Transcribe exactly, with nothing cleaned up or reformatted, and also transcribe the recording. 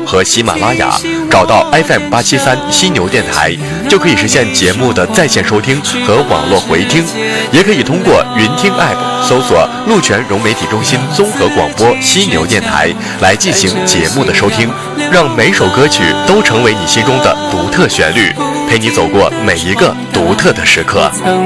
和喜马拉雅，找到 F M 八七三犀牛电台，就可以实现节目的在线收听和网络回听。也可以通过云听 App 搜索鹿泉融媒体中心综合广播犀牛电台来进行节目的收听，让每首歌曲都成为你心中的独特旋律，陪你走过每一个独特的时刻。